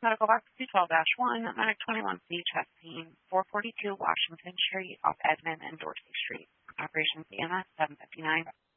Medical box 212-1, Medic 21C, chest pain, 442 Washington Street, off Edmond and Dorsey Street. Operations EMS 759.